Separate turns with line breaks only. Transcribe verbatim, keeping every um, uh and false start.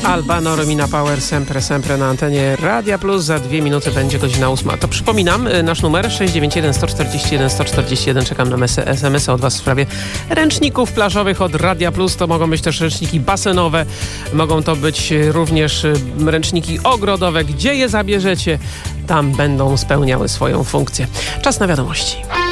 Albano, Romina Power, sempre, sempre na antenie Radia Plus. Za dwie minuty będzie godzina ósma. To przypominam, nasz numer sześć dziewięć jeden, sto czterdzieści jeden, sto czterdzieści jeden. Czekam na es em esy od Was w sprawie ręczników plażowych od Radia Plus. To mogą być też ręczniki basenowe, mogą to być również ręczniki ogrodowe. Gdzie je zabierzecie, tam będą spełniały swoją funkcję. Czas na wiadomości.